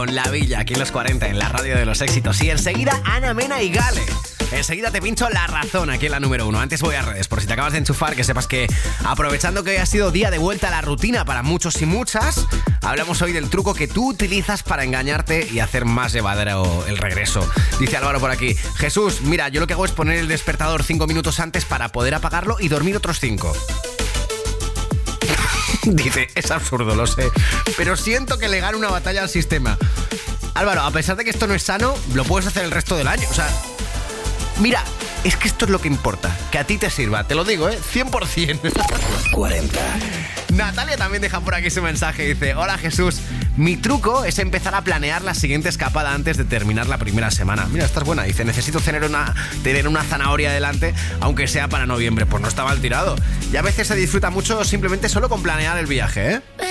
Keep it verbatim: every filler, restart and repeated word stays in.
Con La Villa, aquí en los cuarenta, en la radio de los éxitos. Y enseguida Ana Mena y Gale. Enseguida te pincho La Razón, aquí en la número uno. Antes voy a redes, por si te acabas de enchufar, que sepas que, aprovechando que hoy ha sido día de vuelta a la rutina para muchos y muchas, hablamos hoy del truco que tú utilizas para engañarte y hacer más llevadero el regreso. Dice Álvaro por aquí: Jesús, mira, yo lo que hago es poner el despertador cinco minutos antes para poder apagarlo y dormir otros cinco. Dice, es absurdo, lo sé, pero siento que le gano una batalla al sistema. Álvaro, a pesar de que esto no es sano, lo puedes hacer el resto del año. O sea, mira, es que esto es lo que importa, que a ti te sirva, te lo digo, ¿eh? cien por ciento. cuarenta. Natalia también deja por aquí su mensaje, dice: hola Jesús, mi truco es empezar a planear la siguiente escapada antes de terminar la primera semana. Mira, esta es buena, dice: necesito tener una, tener una zanahoria delante, aunque sea para noviembre. Pues no está mal tirado. Y a veces se disfruta mucho simplemente solo con planear el viaje, ¿eh?